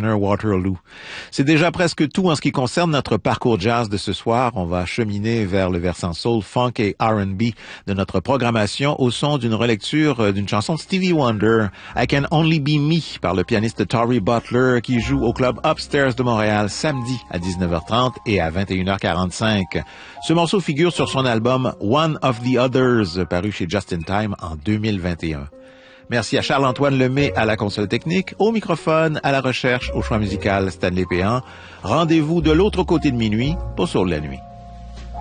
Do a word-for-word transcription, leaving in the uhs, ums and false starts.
Dinner Waterloo. C'est déjà presque tout en ce qui concerne notre parcours jazz de ce soir. On va cheminer vers le versant soul, funk et R and B de notre programmation au son d'une relecture d'une chanson de Stevie Wonder, I Can Only Be Me, par le pianiste Torrey Butler, qui joue au club Upstairs de Montréal samedi à dix-neuf heures trente et à vingt et une heures quarante-cinq. Ce morceau figure sur son album One of the Others, paru chez Just in Time en deux mille vingt et un. Merci à Charles-Antoine Lemay à la console technique, au microphone, à la recherche, au choix musical Stanley Péan. Rendez-vous de l'autre côté de minuit pour Soul de la nuit.